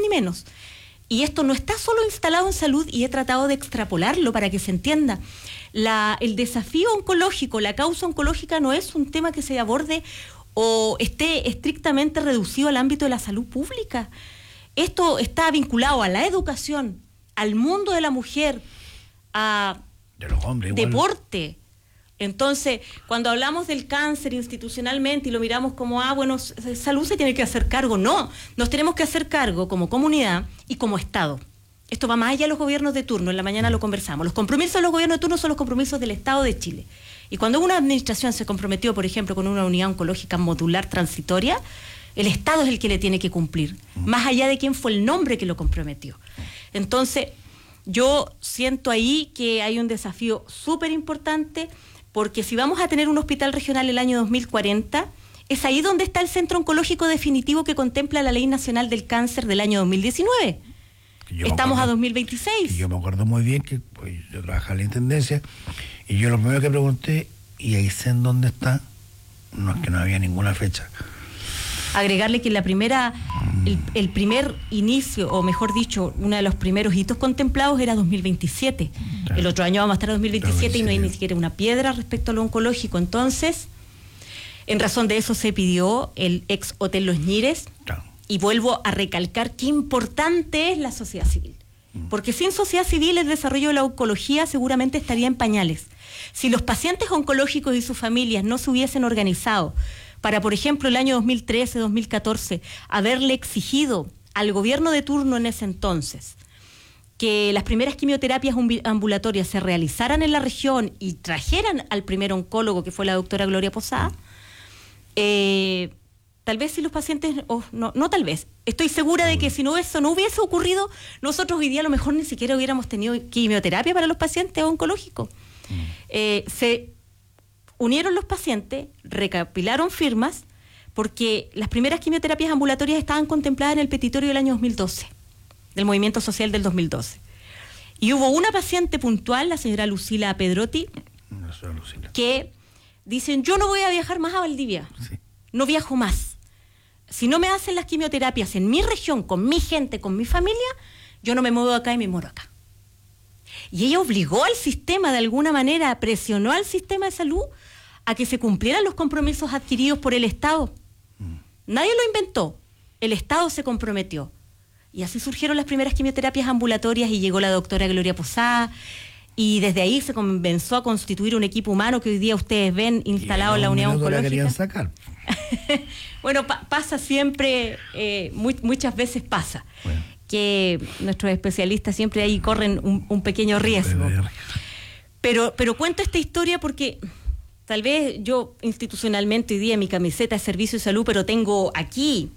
ni menos. Y esto no está solo instalado en salud, y he tratado de extrapolarlo para que se entienda. El desafío oncológico, la causa oncológica no es un tema que se aborde o esté estrictamente reducido al ámbito de la salud pública. Esto está vinculado a la educación, al mundo de la mujer, a de los hombres, deporte. Entonces, cuando hablamos del cáncer institucionalmente y lo miramos como, salud se tiene que hacer cargo. No, nos tenemos que hacer cargo como comunidad y como Estado. Esto va más allá de los gobiernos de turno, en la mañana lo conversamos. Los compromisos de los gobiernos de turno son los compromisos del Estado de Chile. Y cuando una administración se comprometió, por ejemplo, con una unidad oncológica modular transitoria, el Estado es el que le tiene que cumplir, más allá de quién fue el nombre que lo comprometió. Entonces, yo siento ahí que hay un desafío súper importante, porque si vamos a tener un hospital regional el año 2040, es ahí donde está el centro oncológico definitivo que contempla la Ley Nacional del Cáncer del año 2019. Estamos a 2026. Yo me acuerdo muy bien que yo trabajaba en la Intendencia, y yo lo primero que pregunté, ¿y ahí sé en dónde está? No, es que no había ninguna fecha. Agregarle que el primer inicio, o mejor dicho, uno de los primeros hitos contemplados era 2027. Claro. El otro año vamos a estar en 2027 y no hay ni siquiera una piedra respecto a lo oncológico. Entonces, en razón de eso se pidió el ex Hotel Los Ñires. Claro. Y vuelvo a recalcar qué importante es la sociedad civil. Porque sin sociedad civil el desarrollo de la oncología seguramente estaría en pañales. Si los pacientes oncológicos y sus familias no se hubiesen organizado para, por ejemplo, el año 2013, 2014, haberle exigido al gobierno de turno en ese entonces que las primeras quimioterapias ambulatorias se realizaran en la región y trajeran al primer oncólogo, que fue la doctora Gloria Posada, tal vez si los pacientes, no tal vez, estoy segura de que si eso no hubiese ocurrido, nosotros hoy día a lo mejor ni siquiera hubiéramos tenido quimioterapia para los pacientes oncológicos. Se unieron los pacientes, recopilaron firmas, porque las primeras quimioterapias ambulatorias estaban contempladas en el petitorio del año 2012, del Movimiento Social del 2012. Y hubo una paciente puntual, la señora Lucila Pedrotti, que dicen, yo no voy a viajar más a Valdivia, no viajo más. Si no me hacen las quimioterapias en mi región, con mi gente, con mi familia, yo no me muevo acá y me muero acá. Y ella obligó al sistema, de alguna manera, presionó al sistema de salud a que se cumplieran los compromisos adquiridos por el Estado. Nadie lo inventó, el Estado se comprometió. Y así surgieron las primeras quimioterapias ambulatorias y llegó la doctora Gloria Posada, y desde ahí se comenzó a constituir un equipo humano que hoy día ustedes ven instalado en la unidad oncológica. La querían sacar. Bueno, pasa siempre, muchas veces pasa. Bueno, que nuestros especialistas siempre ahí corren un pequeño riesgo. Pero cuento esta historia porque tal vez yo institucionalmente hoy día mi camiseta es Servicio de Salud, pero tengo aquí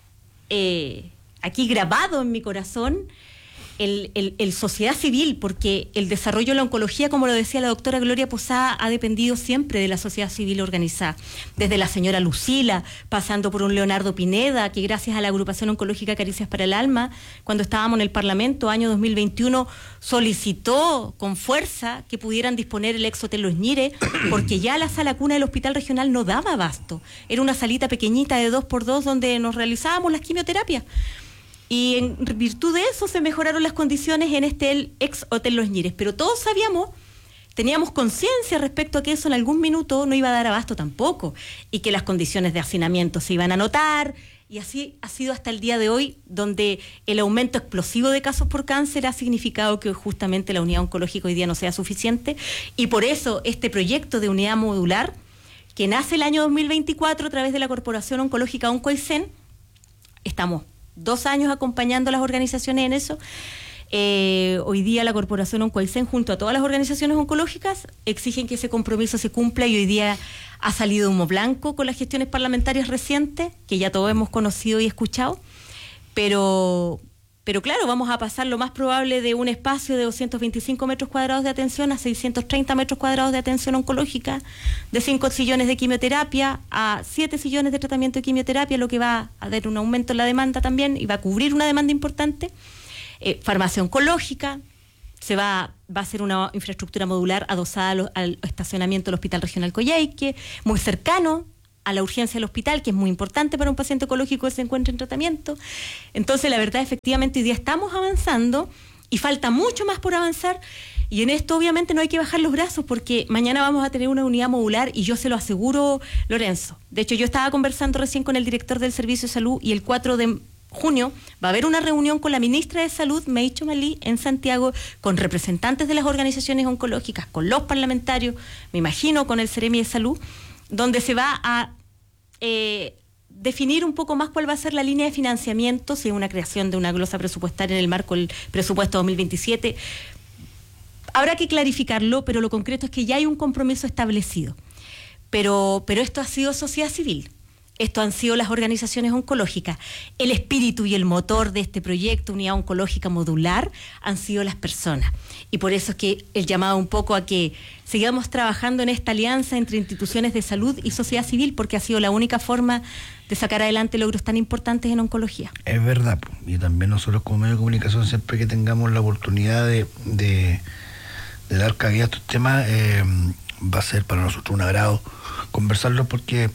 grabado en mi corazón el sociedad civil, porque el desarrollo de la oncología, como lo decía la doctora Gloria Posada, ha dependido siempre de la sociedad civil organizada, desde la señora Lucila, pasando por un Leonardo Pineda, que gracias a la agrupación oncológica Caricias para el Alma, cuando estábamos en el Parlamento, año 2021, solicitó con fuerza que pudieran disponer el ex Hotel Los Ñires, porque ya la sala cuna del hospital regional no daba abasto. Era una salita pequeñita de 2x2 donde nos realizábamos las quimioterapias. Y en virtud de eso se mejoraron las condiciones en el ex Hotel Los Ñires. Pero todos teníamos conciencia respecto a que eso en algún minuto no iba a dar abasto tampoco, y que las condiciones de hacinamiento se iban a notar, y así ha sido hasta el día de hoy, donde el aumento explosivo de casos por cáncer ha significado que justamente la unidad oncológica hoy día no sea suficiente, y por eso este proyecto de unidad modular, que nace el año 2024 a través de la Corporación Oncológica Oncoaicén, estamos 2 años acompañando a las organizaciones en eso. Hoy día la Corporación Oncoaicén, junto a todas las organizaciones oncológicas, exigen que ese compromiso se cumpla, y hoy día ha salido humo blanco con las gestiones parlamentarias recientes, que ya todos hemos conocido y escuchado, pero claro, vamos a pasar lo más probable de un espacio de 225 metros cuadrados de atención a 630 metros cuadrados de atención oncológica, de 5 sillones de quimioterapia a 7 sillones de tratamiento de quimioterapia, lo que va a dar un aumento en la demanda también y va a cubrir una demanda importante. Farmacia oncológica, va a ser una infraestructura modular adosada al estacionamiento del Hospital Regional Coyhaique, muy cercano a la urgencia del hospital, que es muy importante para un paciente oncológico que se encuentre en tratamiento. Entonces, la verdad, efectivamente, hoy día estamos avanzando y falta mucho más por avanzar. Y en esto, obviamente, no hay que bajar los brazos, porque mañana vamos a tener una unidad modular, y yo se lo aseguro, Lorenzo. De hecho, yo estaba conversando recién con el director del Servicio de Salud, y el 4 de junio va a haber una reunión con la ministra de Salud, Meicho Malí, en Santiago, con representantes de las organizaciones oncológicas, con los parlamentarios, me imagino con el Seremi de Salud, donde se va a definir un poco más cuál va a ser la línea de financiamiento, si es una creación de una glosa presupuestaria en el marco del presupuesto 2027. Habrá que clarificarlo, pero lo concreto es que ya hay un compromiso establecido. Pero esto ha sido sociedad civil. Esto han sido las organizaciones oncológicas. El espíritu y el motor de este proyecto, Unidad Oncológica Modular, han sido las personas. Y por eso es que el llamado un poco a que sigamos trabajando en esta alianza entre instituciones de salud y sociedad civil, porque ha sido la única forma de sacar adelante logros tan importantes en oncología. Es verdad, y también nosotros como medio de comunicación, siempre que tengamos la oportunidad de dar cabida a estos temas, va a ser para nosotros un agrado conversarlo, porque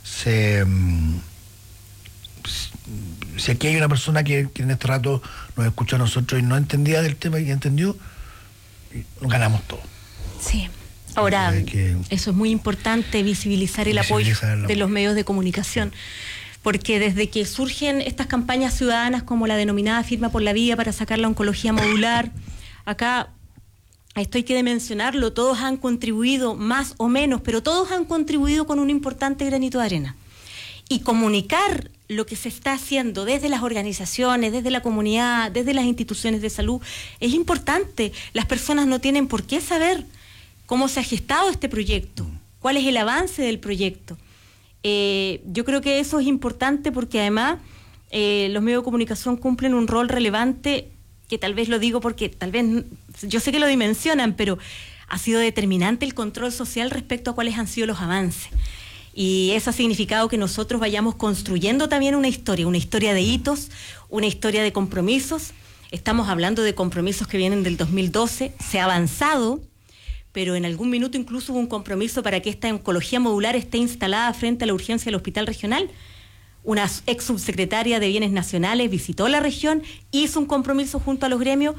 si aquí hay una persona que en este rato nos escucha a nosotros y no entendía del tema y entendió, ganamos todo. Sí. Ahora, eso es muy importante, visibilizar el apoyo de los medios de comunicación, porque desde que surgen estas campañas ciudadanas como la denominada Firma por la Vida para sacar la oncología modular, acá, esto hay que mencionarlo, todos han contribuido más o menos, pero todos han contribuido con un importante granito de arena. Y comunicar lo que se está haciendo desde las organizaciones, desde la comunidad, desde las instituciones de salud, es importante. Las personas no tienen por qué saber cómo se ha gestado este proyecto, cuál es el avance del proyecto. Yo creo que eso es importante, porque además los medios de comunicación cumplen un rol relevante, que tal vez lo digo porque tal vez, yo sé que lo dimensionan, pero ha sido determinante el control social respecto a cuáles han sido los avances. Y eso ha significado que nosotros vayamos construyendo también una historia de hitos, una historia de compromisos. Estamos hablando de compromisos que vienen del 2012, se ha avanzado, pero en algún minuto incluso hubo un compromiso para que esta oncología modular esté instalada frente a la urgencia del hospital regional. Una ex subsecretaria de Bienes Nacionales visitó la región, hizo un compromiso junto a los gremios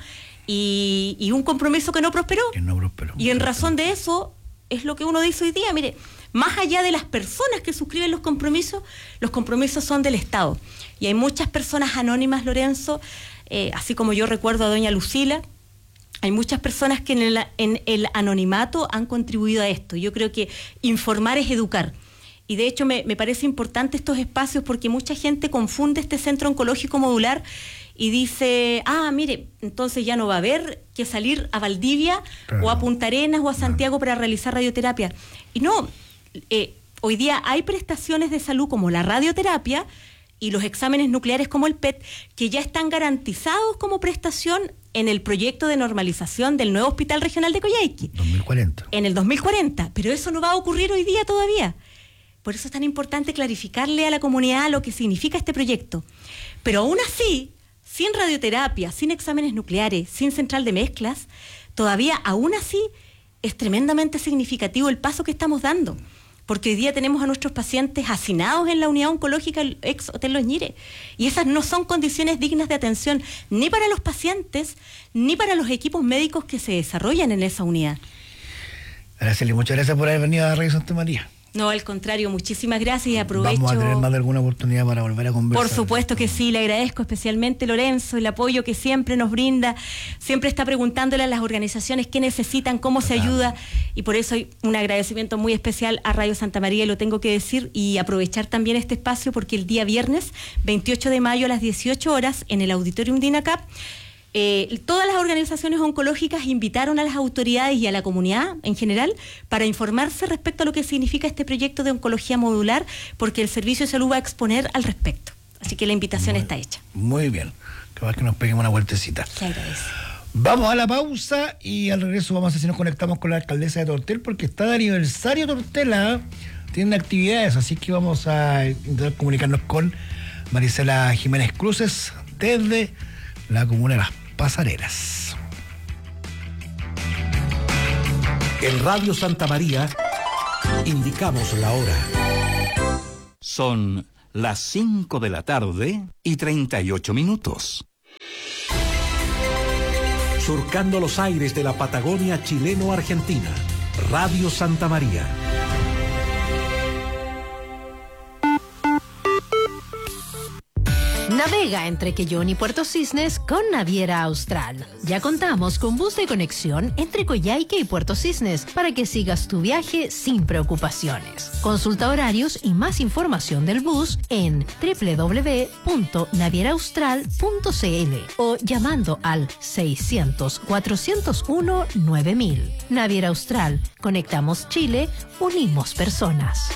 y un compromiso que no prosperó. Y en razón de eso es lo que uno dice hoy día. Mire, más allá de las personas que suscriben los compromisos son del Estado. Y hay muchas personas anónimas, Lorenzo, así como yo recuerdo a doña Lucila, hay muchas personas que en el anonimato han contribuido a esto. Yo creo que informar es educar. Y de hecho me parece importante estos espacios, porque mucha gente confunde este centro oncológico modular y dice, mire, entonces ya no va a haber que salir a Valdivia, claro, o a Punta Arenas o a Santiago para realizar radioterapia. Y no, hoy día hay prestaciones de salud como la radioterapia y los exámenes nucleares como el PET, que ya están garantizados como prestación en el proyecto de normalización del nuevo Hospital Regional de Coyhaique. 2040. En el 2040, pero eso no va a ocurrir hoy día todavía. Por eso es tan importante clarificarle a la comunidad lo que significa este proyecto. Pero aún así, sin radioterapia, sin exámenes nucleares, sin central de mezclas, todavía aún así es tremendamente significativo el paso que estamos dando. Porque hoy día tenemos a nuestros pacientes hacinados en la unidad oncológica ex Hotel Los Ñires. Y esas no son condiciones dignas de atención ni para los pacientes, ni para los equipos médicos que se desarrollan en esa unidad. Araceli, muchas gracias por haber venido a Radio Santa María. No, al contrario, muchísimas gracias y aprovecho. Vamos a tener más de alguna oportunidad para volver a conversar. Por supuesto que sí, le agradezco especialmente, Lorenzo, el apoyo que siempre nos brinda, siempre está preguntándole a las organizaciones qué necesitan, cómo se ayuda, y por eso hay un agradecimiento muy especial a Radio Santa María, y lo tengo que decir, y aprovechar también este espacio, porque el día viernes, 28 de mayo a las 18 horas, en el Auditorium de INACAP, todas las organizaciones oncológicas invitaron a las autoridades y a la comunidad en general para informarse respecto a lo que significa este proyecto de oncología modular, porque el Servicio de Salud va a exponer al respecto. Así que la invitación está hecha. Muy bien. Capaz que nos peguemos una vueltecita. Se agradece. Vamos a la pausa y al regreso vamos a ver si nos conectamos con la alcaldesa de Tortel, porque está de aniversario Tortela. Tienen actividades, así que vamos a intentar comunicarnos con Marisela Jiménez Cruces desde la comuna de Las Pasarelas. En Radio Santa María indicamos la hora. Son las 5 de la tarde y 38 minutos. Surcando los aires de la Patagonia chileno-argentina, Radio Santa María. Navega entre Quellón y Puerto Cisnes con Naviera Austral. Ya contamos con bus de conexión entre Coyhaique y Puerto Cisnes para que sigas tu viaje sin preocupaciones. Consulta horarios y más información del bus en www.navieraaustral.cl o llamando al 600-401-9000. Naviera Austral. Conectamos Chile, unimos personas.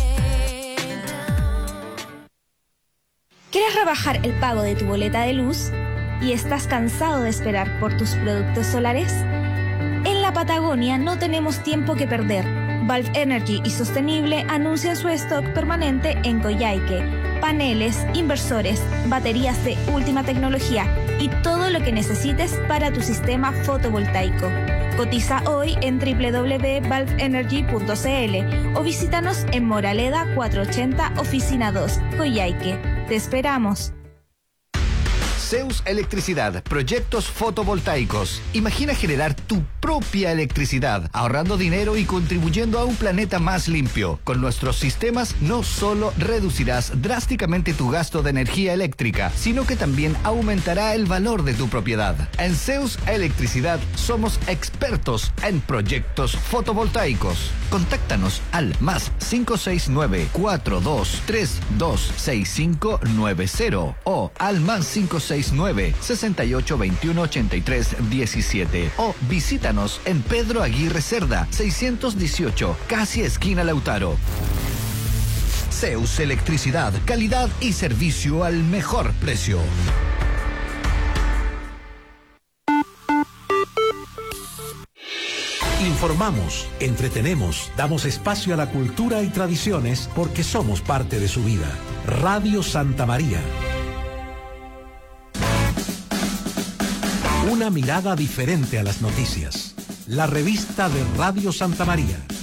¿Quieres rebajar el pago de tu boleta de luz y estás cansado de esperar por tus productos solares? En la Patagonia no tenemos tiempo que perder. Valve Energy y Sostenible anuncian su stock permanente en Coyhaique. Paneles, inversores, baterías de última tecnología y todo lo que necesites para tu sistema fotovoltaico. Cotiza hoy en www.valveenergy.cl o visítanos en Moraleda 480, Oficina 2, Coyhaique. Te esperamos. Zeus Electricidad, proyectos fotovoltaicos. Imagina generar tu propia electricidad, ahorrando dinero y contribuyendo a un planeta más limpio. Con nuestros sistemas no solo reducirás drásticamente tu gasto de energía eléctrica, sino que también aumentará el valor de tu propiedad. En Zeus Electricidad somos expertos en proyectos fotovoltaicos. Contáctanos al +569 4232 6590 o al +569 68 21 83 17 o visítanos en Pedro Aguirre Cerda 618, casi esquina Lautaro. Zeus Electricidad, calidad y servicio al mejor precio. Informamos, entretenemos, damos espacio a la cultura y tradiciones porque somos parte de su vida. Radio Santa María. Una mirada diferente a las noticias. La revista de Radio Santa María.